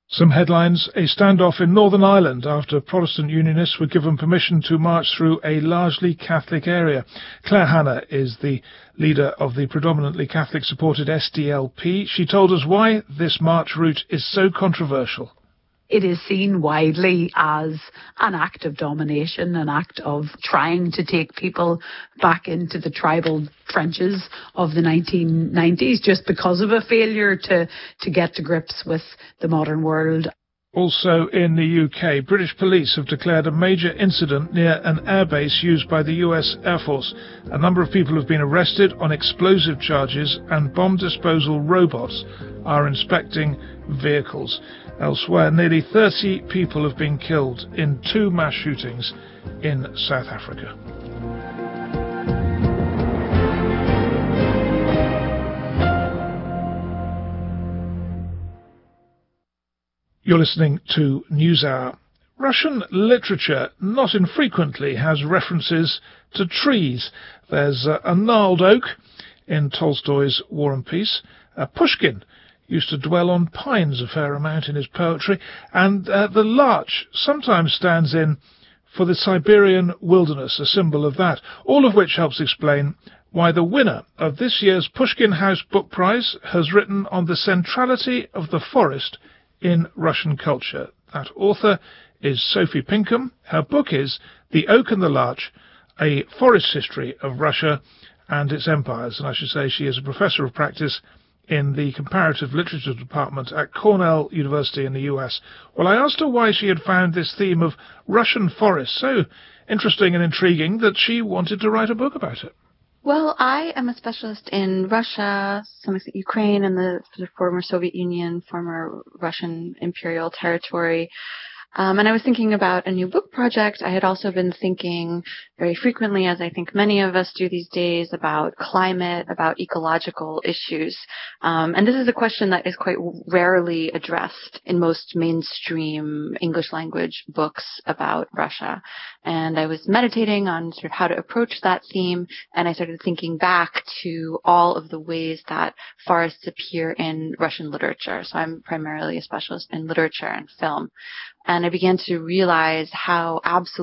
Some headlines: a standoff in Northern Ireland after Protestant Unionists were given permission to march through a largely Catholic area. Claire Hanna is the leader of the predominantly Catholic-supported SDLP. She told us why this march route is so controversial. It is seen widely as an act of domination, an act of trying to take people back into the tribal trenches of the 1990s just because of a failure to get to grips with the modern world. Also in the UK, British police have declared a major incident near an airbase used by the US Air Force. A number of people have been arrested on explosive charges, and bomb disposal robots are inspecting vehicles. Elsewhere, nearly 30 people have been killed in 2 mass shootings in South Africa. You're listening to NewsHour. Russian literature not infrequently has references to trees. There's a gnarled oak in Tolstoy's War and Peace. Pushkin used to dwell on pines a fair amount in his poetry, and the larch sometimes stands in for the Siberian wilderness, a symbol of that, all of which helps explain why the winner of this year's Pushkin House Book Prize has written on the centrality of the forest in Russian culture. That author is Sophie Pinkham. Her book is The Oak and the Larch, A Forest History of Russia and Its Empires. And I should say she is a professor of practice in the Comparative Literature Department at Cornell University in the US. Well, I asked her why she had found this theme of Russian forests so interesting and intriguing that she wanted to write a book about it. Well, I am a specialist in Russia, some extent Ukraine, and the former Soviet Union, former Russian imperial territory. And I was thinking about a new book project. I had also been thinking very frequently, as I think many of us do these days, about climate, about ecological issues. And this is a question that is quite rarely addressed in most mainstream English language books about Russia. And I was meditating on sort of how to approach that theme, and I started thinking back to all of the ways that forests appear in Russian literature. So I'm primarily a specialist in literature and film. And I began to realize how absolutely